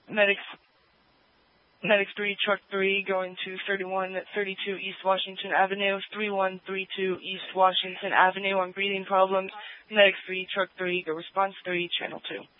Medics 3, Truck 3, going to 3132 East Washington Avenue, 3132 East Washington Avenue. I'm breathing problems. Medics 3, Truck 3, go response 3, Channel 2.